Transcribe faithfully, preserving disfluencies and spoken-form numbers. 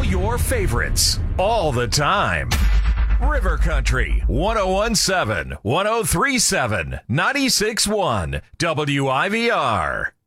All your favorites, all the time. River Country, one oh one point seven, one oh three point seven, ninety-six point one, W I V R.